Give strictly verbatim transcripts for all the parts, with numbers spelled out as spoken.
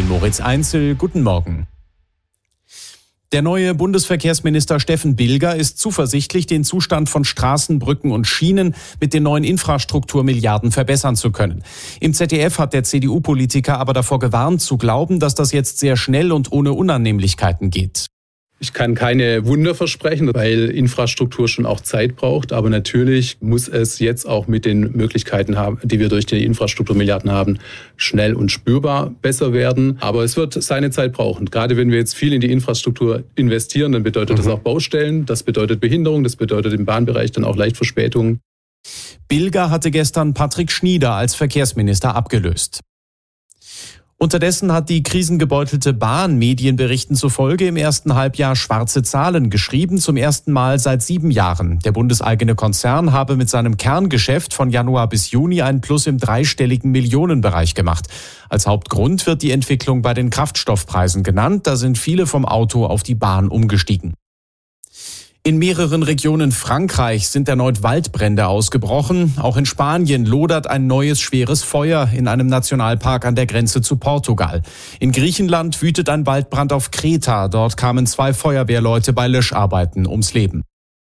bin Moritz Einzel. Guten Morgen. Der neue Bundesverkehrsminister Steffen Bilger ist zuversichtlich, den Zustand von Straßen, Brücken und Schienen mit den neuen Infrastrukturmilliarden verbessern zu können. Im Z D F hat der C D U-Politiker aber davor gewarnt, zu glauben, dass das jetzt sehr schnell und ohne Unannehmlichkeiten geht. Ich kann keine Wunder versprechen, weil Infrastruktur schon auch Zeit braucht. Aber natürlich muss es jetzt auch mit den Möglichkeiten, haben, die wir durch die Infrastrukturmilliarden haben, schnell und spürbar besser werden. Aber es wird seine Zeit brauchen. Gerade wenn wir jetzt viel in die Infrastruktur investieren, dann bedeutet mhm. das auch Baustellen, das bedeutet Behinderung, das bedeutet im Bahnbereich dann auch leicht Verspätungen. Bilger hatte gestern Patrick Schnieder als Verkehrsminister abgelöst. Unterdessen hat die krisengebeutelte Bahn Medienberichten zufolge im ersten Halbjahr schwarze Zahlen geschrieben, zum ersten Mal seit sieben Jahren. Der bundeseigene Konzern habe mit seinem Kerngeschäft von Januar bis Juni einen Plus im dreistelligen Millionenbereich gemacht. Als Hauptgrund wird die Entwicklung bei den Kraftstoffpreisen genannt. Da sind viele vom Auto auf die Bahn umgestiegen. In mehreren Regionen Frankreichs sind erneut Waldbrände ausgebrochen. Auch in Spanien lodert ein neues schweres Feuer in einem Nationalpark an der Grenze zu Portugal. In Griechenland wütet ein Waldbrand auf Kreta. Dort kamen zwei Feuerwehrleute bei Löscharbeiten ums Leben.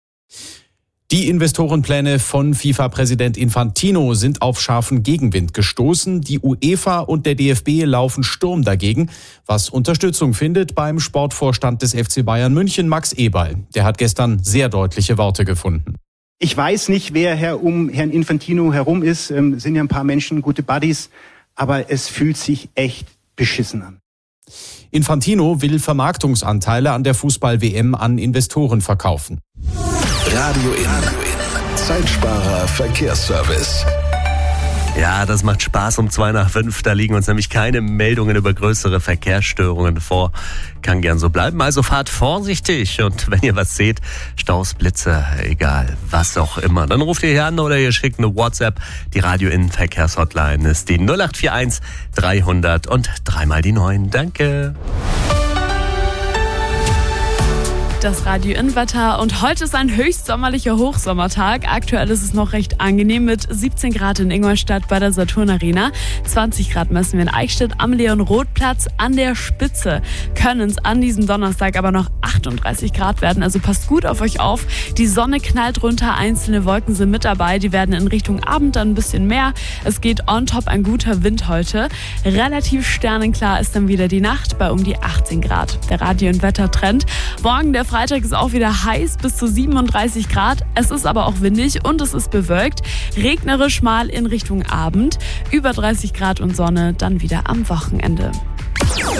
Die Investorenpläne von FIFA-Präsident Infantino sind auf scharfen Gegenwind gestoßen. Die UEFA und der D F B laufen Sturm dagegen, was Unterstützung findet beim Sportvorstand des F C Bayern München, Max Eberl. Der hat gestern sehr deutliche Worte gefunden. Ich weiß nicht, wer Herr um Herrn Infantino herum ist. Ähm, sind ja ein paar Menschen, gute Buddies. Aber es fühlt sich echt beschissen an. Infantino will Vermarktungsanteile an der Fußball-W M an Investoren verkaufen. Radio in. Zeitsparer Verkehrsservice. Ja, das macht Spaß um zwei nach fünf. Da liegen uns nämlich keine Meldungen über größere Verkehrsstörungen vor. Kann gern so bleiben. Also fahrt vorsichtig. Und wenn ihr was seht, Staus, Blitze, egal, was auch immer, dann ruft ihr hier an oder ihr schickt eine WhatsApp. Die Radio in Verkehrshotline ist die null acht vier eins dreihundert und dreimal die neun. Danke. Das Radio-In-Wetter und heute ist ein höchst sommerlicher Hochsommertag. Aktuell ist es noch recht angenehm mit siebzehn Grad in Ingolstadt bei der Saturn Arena. zwanzig Grad messen wir in Eichstätt am Leon-Roth-Platz. An der Spitze können es an diesem Donnerstag aber noch achtunddreißig Grad werden. Also passt gut auf euch auf. Die Sonne knallt runter, einzelne Wolken sind mit dabei. Die werden in Richtung Abend dann ein bisschen mehr. Es geht on top ein guter Wind heute. Relativ sternenklar ist dann wieder die Nacht bei um die achtzehn Grad. Der Radio-In-Wetter-Trend. Morgen der Freitag ist auch wieder heiß, bis zu siebenunddreißig Grad. Es ist aber auch windig und es ist bewölkt. Regnerisch mal in Richtung Abend. Über dreißig Grad und Sonne dann wieder am Wochenende.